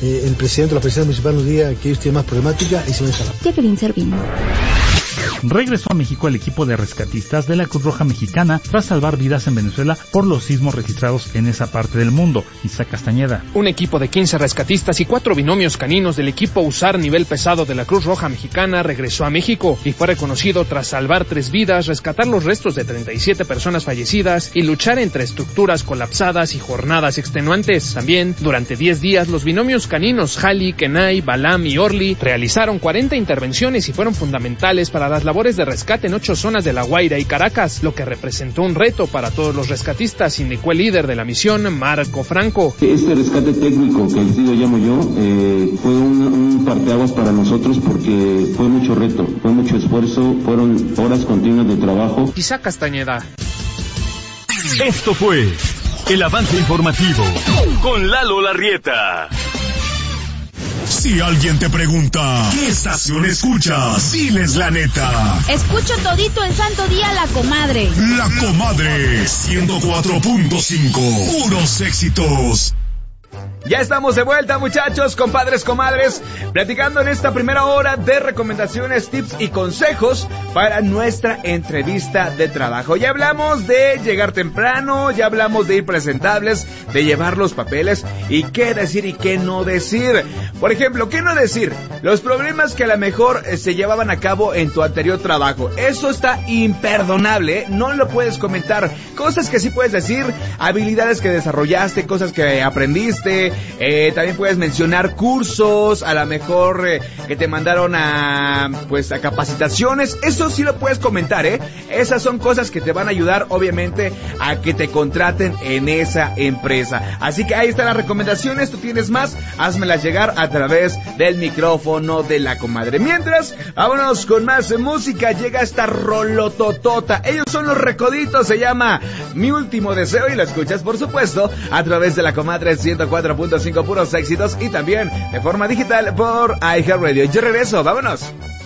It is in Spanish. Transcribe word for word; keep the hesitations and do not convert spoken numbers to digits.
eh, el presidente o la presidenta municipal nos diga que ellos tienen más problemática y se van a instalar. Jacqueline Servino. Regresó a México el equipo de rescatistas de la Cruz Roja Mexicana tras salvar vidas en Venezuela por los sismos registrados en esa parte del mundo. Isaac Castañeda. Un equipo de quince rescatistas y cuatro binomios caninos del equipo USAR nivel pesado de la Cruz Roja Mexicana regresó a México y fue reconocido tras salvar tres vidas, rescatar los restos de treinta y siete personas fallecidas y luchar entre estructuras colapsadas y jornadas extenuantes. También, durante diez días, los binomios caninos Jali, Kenai, Balam y Orly realizaron cuarenta intervenciones y fueron fundamentales para las labores de rescate en ocho zonas de La Guaira y Caracas, lo que representó un reto para todos los rescatistas, indicó el líder de la misión, Marco Franco. Este rescate técnico que lo llamo yo eh, fue un, un parteaguas para nosotros porque fue mucho reto, fue mucho esfuerzo, fueron horas continuas de trabajo. Isaac Castañeda. Esto fue el avance informativo con Lalo Larrieta. Si alguien te pregunta, ¿qué estación escuchas? Diles la neta. Escucho todito el santo día La Comadre. La Comadre, ciento cuatro punto cinco. Puros éxitos. Ya estamos de vuelta, muchachos, compadres, comadres, platicando en esta primera hora de recomendaciones, tips y consejos para nuestra entrevista de trabajo. Ya hablamos de llegar temprano, ya hablamos de ir presentables, de llevar los papeles y qué decir y qué no decir. Por ejemplo, ¿qué no decir? Los problemas que a lo mejor eh, se llevaban a cabo en tu anterior trabajo. Eso está imperdonable, ¿eh? No lo puedes comentar. Cosas que sí puedes decir, habilidades que desarrollaste, cosas que aprendiste. Eh, también puedes mencionar cursos, a lo mejor eh, que te mandaron a pues a capacitaciones. Eso sí lo puedes comentar, ¿eh? Esas son cosas que te van a ayudar, obviamente, a que te contraten en esa empresa. Así que ahí están las recomendaciones. Tú tienes más, házmelas llegar a través del micrófono de La Comadre. Mientras, vámonos con más música. Llega esta rolototota. Ellos son Los Recoditos, se llama Mi Último Deseo y lo escuchas, por supuesto, a través de La Comadre ciento cuatro punto cinco puros éxitos y también de forma digital por iHeartRadio. Yo regreso, vámonos.